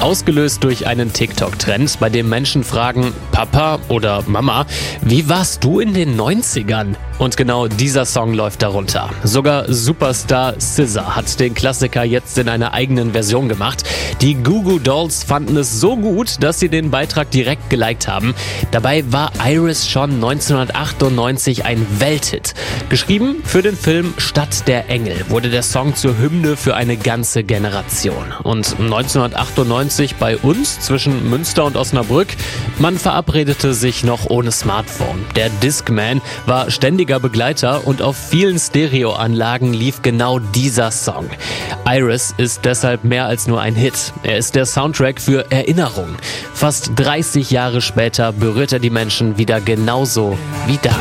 Ausgelöst durch einen TikTok-Trend, bei dem Menschen fragen, Papa oder Mama, wie warst du in den 90ern? Und genau dieser Song läuft darunter. Sogar Superstar SZA hat den Klassiker jetzt in einer eigenen Version gemacht. Die Goo Goo Dolls fanden es so gut, dass sie den Beitrag direkt geliked haben. Dabei war Iris schon 1998 ein Welthit. Geschrieben für den Film Stadt der Engel wurde der Song zur Hymne für eine ganze Generation. Und 1998 bei uns zwischen Münster und Osnabrück, man verabredete sich noch ohne Smartphone. Der Discman war ständiger Begleiter und auf vielen Stereoanlagen lief genau dieser Song. Iris ist deshalb mehr als nur ein Hit. Er ist der Soundtrack für Erinnerung. Fast 30 Jahre später berührt er die Menschen wieder genauso wie da.